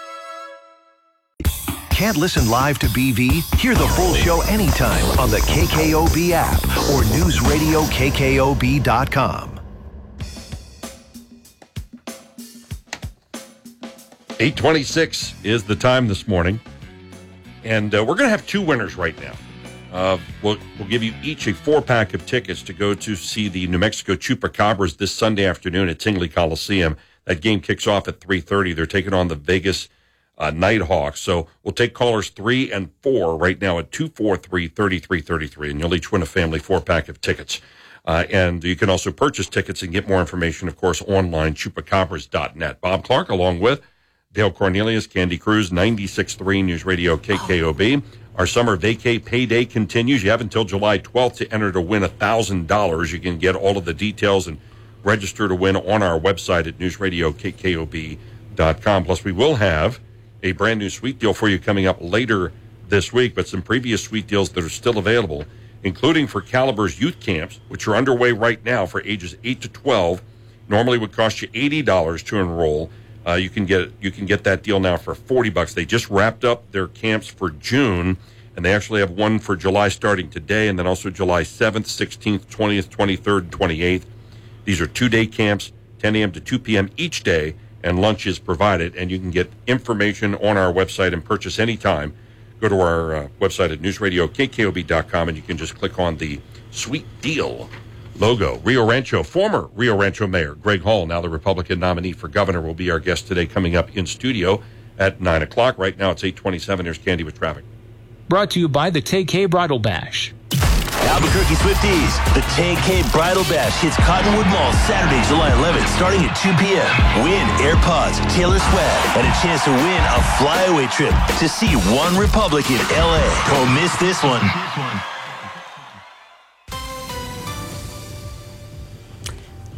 Can't listen live to B V? Hear the full show anytime on the K K O B app or news radio K K O B dot com. eight twenty-six is the time this morning, and uh, we're going to have two winners right now. Uh, we'll, we'll give you each a four-pack of tickets to go to see the New Mexico Chupacabras this Sunday afternoon at Tingley Coliseum. That game kicks off at three thirty. They're taking on the Vegas uh, Nighthawks. So we'll take callers three and four right now at two four three, three three three three, and you'll each win a family four-pack of tickets. Uh, and you can also purchase tickets and get more information, of course, online, chupacabras dot net. Bob Clark, along with Dale Cornelius, Candy Cruz, ninety-six point three News Radio K K O B. Our summer vacay payday continues. You have until July twelfth to enter to win one thousand dollars. You can get all of the details and register to win on our website at news radio K K O B dot com. Plus, we will have a brand new sweet deal for you coming up later this week, but some previous sweet deals that are still available, including for Caliber's youth camps, which are underway right now for ages eight to twelve. Normally would cost you eighty dollars to enroll. Uh, you can get you can get that deal now for forty bucks. They just wrapped up their camps for June, and they actually have one for July starting today, and then also July seventh, sixteenth, twentieth, twenty-third, and twenty-eighth. These are two-day camps, ten a.m. to two p.m. each day, and lunch is provided. And you can get information on our website and purchase anytime. Go to our uh, website at news radio K K O B dot com, and you can just click on the Sweet Deal logo. Rio Rancho, former Rio Rancho Mayor Greg Hall, now the Republican nominee for governor, will be our guest today, coming up in studio at nine o'clock. Right now it's eight twenty-seven. Here's Candy with traffic. Brought to you by the Tay K Bridal Bash. Albuquerque Swifties, the Tay K Bridal Bash hits Cottonwood Mall Saturday, July eleventh, starting at two p.m. Win AirPods, Taylor Swift, and a chance to win a flyaway trip to see One Republic in L A. Don't miss this one.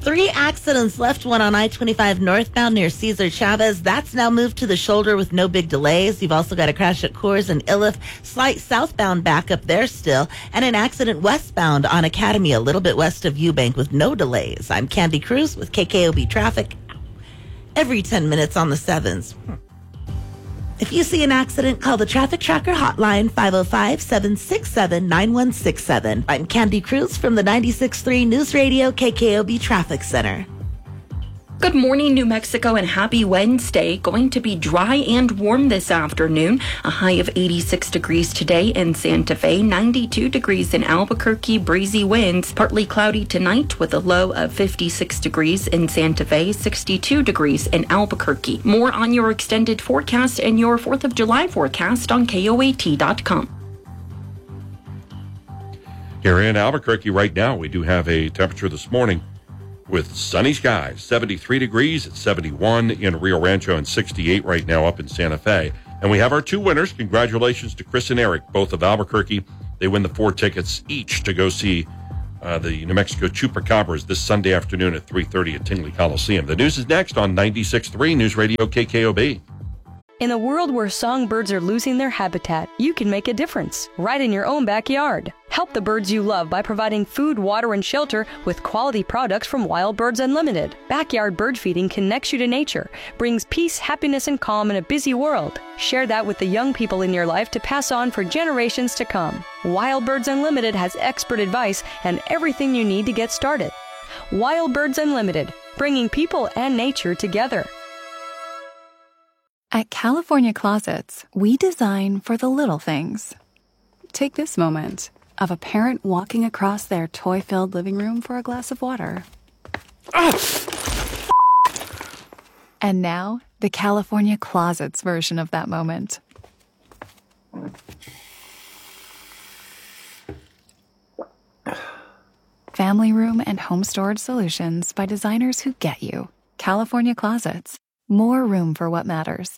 Three accidents left, one on I twenty-five northbound near Cesar Chavez. That's now moved to the shoulder with no big delays. You've also got a crash at Coors and Iliff. Slight southbound backup there still. And an accident westbound on Academy, a little bit west of Eubank with no delays. I'm Candy Cruz with K K O B Traffic. Every ten minutes on the sevens. If you see an accident, call the Traffic Tracker hotline, five oh five, seven six seven, nine one six seven. I'm Candy Cruz from the ninety-six point three News Radio K K O B Traffic Center. Good morning, New Mexico, and happy Wednesday. Going to be dry and warm this afternoon. A high of eighty-six degrees today in Santa Fe, ninety-two degrees in Albuquerque, breezy winds. Partly cloudy tonight with a low of fifty-six degrees in Santa Fe, sixty-two degrees in Albuquerque. More on your extended forecast and your fourth of July forecast on K O A T dot com. Here in Albuquerque right now, we do have a temperature this morning with sunny skies, seventy-three degrees at seventy-one in Rio Rancho and sixty-eight right now up in Santa Fe. And we have our two winners. Congratulations to Chris and Eric, both of Albuquerque. They win the four tickets each to go see uh, the New Mexico Chupacabras this Sunday afternoon at three thirty at Tingley Coliseum. The news is next on ninety-six point three News Radio K K O B. In a world where songbirds are losing their habitat, you can make a difference right in your own backyard. Help the birds you love by providing food, water, and shelter with quality products from Wild Birds Unlimited. Backyard bird feeding connects you to nature, brings peace, happiness, and calm in a busy world. Share that with the young people in your life to pass on for generations to come. Wild Birds Unlimited has expert advice and everything you need to get started. Wild Birds Unlimited, bringing people and nature together. At California Closets, we design for the little things. Take this moment of a parent walking across their toy-filled living room for a glass of water. And now, the California Closets version of that moment. Family room and home storage solutions by designers who get you. California Closets. More room for what matters.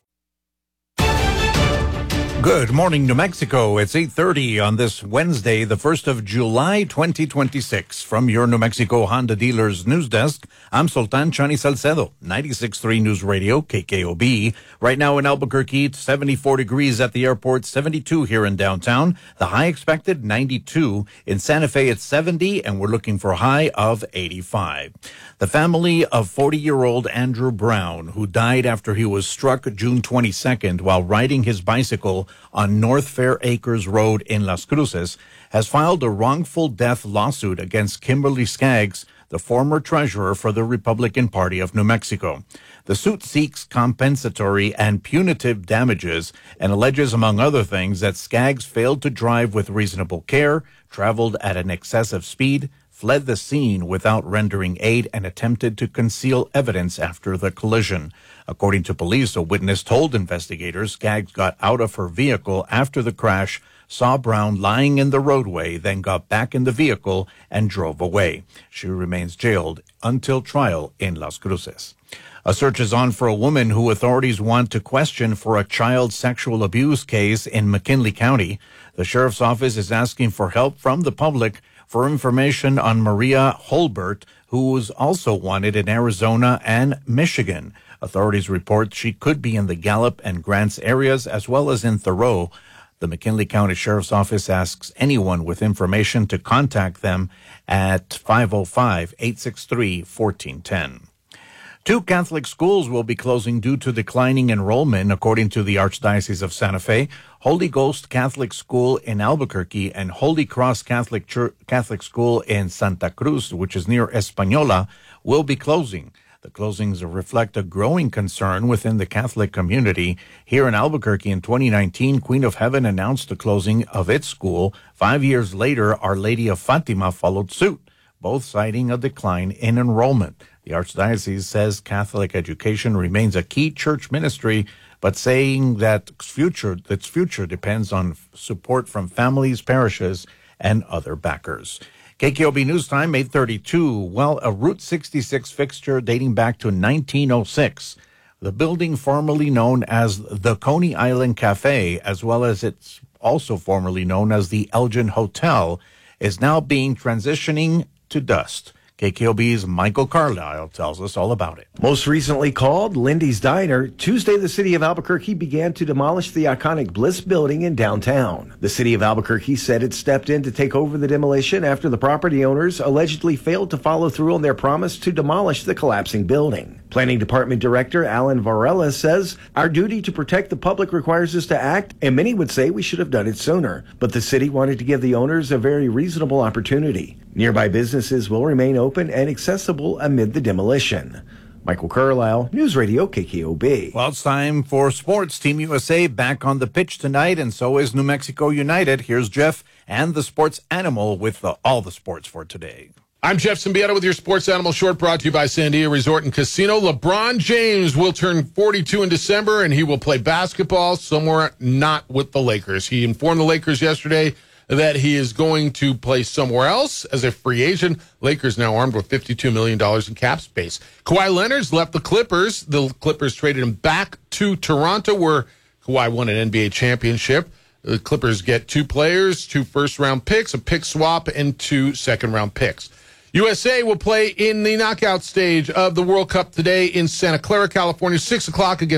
Good morning, New Mexico. It's eight thirty on this Wednesday, the first of July, twenty twenty-six. From your New Mexico Honda Dealers News Desk, I'm Sultan Chani Salcedo, ninety-six point three News Radio, K K O B. Right now in Albuquerque, it's seventy-four degrees at the airport, seventy-two here in downtown. The high expected, ninety-two. In Santa Fe, it's seventy, and we're looking for a high of eighty-five. The family of forty-year-old Andrew Brown, who died after he was struck June twenty-second while riding his bicycle on North Fair Acres Road in Las Cruces, has filed a wrongful death lawsuit against Kimberly Skaggs, the former treasurer for the Republican Party of New Mexico. The suit seeks compensatory and punitive damages and alleges, among other things, that Skaggs failed to drive with reasonable care, traveled at an excessive speed, fled the scene without rendering aid, and attempted to conceal evidence after the collision. According to police, a witness told investigators Skaggs got out of her vehicle after the crash, saw Brown lying in the roadway, then got back in the vehicle and drove away. She remains jailed until trial in Las Cruces. A search is on for a woman who authorities want to question for a child sexual abuse case in McKinley County. The sheriff's office is asking for help from the public for information on Maria Holbert, who was also wanted in Arizona and Michigan. Authorities report she could be in the Gallup and Grants areas as well as in Thoreau. The McKinley County Sheriff's Office asks anyone with information to contact them at five oh five, eight six three, one four one zero. Two Catholic schools will be closing due to declining enrollment, according to the Archdiocese of Santa Fe. Holy Ghost Catholic School in Albuquerque and Holy Cross Catholic Church, Catholic School in Santa Cruz, which is near Española, will be closing. The closings reflect a growing concern within the Catholic community. Here in Albuquerque in twenty nineteen, Queen of Heaven announced the closing of its school. Five years later, Our Lady of Fatima followed suit, both citing a decline in enrollment. The Archdiocese says Catholic education remains a key church ministry, but saying that future, its future depends on support from families, parishes, and other backers. K K O B News Time, eight thirty-two. Well, a Route sixty-six fixture dating back to nineteen oh six. The building formerly known as the Coney Island Cafe, as well as it's also formerly known as the Elgin Hotel, is now being transitioning to dust. K K O B's Michael Carlisle tells us all about it. Most recently called Lindy's Diner, Tuesday the city of Albuquerque began to demolish the iconic Bliss building in downtown. The city of Albuquerque said it stepped in to take over the demolition after the property owners allegedly failed to follow through on their promise to demolish the collapsing building. Planning Department Director Alan Varela says, "Our duty to protect the public requires us to act, and many would say we should have done it sooner. But the city wanted to give the owners a very reasonable opportunity. Nearby businesses will remain open and accessible amid the demolition." Michael Carlisle, News Radio K K O B. Well, it's time for sports. Team U S A back on the pitch tonight, and so is New Mexico United. Here's Jeff and the sports animal with the, all the sports for today. I'm Jeff Symbieta with your Sports Animal Short, brought to you by Sandia Resort and Casino. LeBron James will turn forty-two in December, and he will play basketball somewhere not with the Lakers. He informed the Lakers yesterday that he is going to play somewhere else as a free agent. Lakers now armed with fifty-two million dollars in cap space. Kawhi Leonard's left the Clippers. The Clippers traded him back to Toronto, where Kawhi won an N B A championship. The Clippers get two players, two first-round picks, a pick swap, and two second-round picks. U S A will play in the knockout stage of the World Cup today in Santa Clara, California, six o'clock against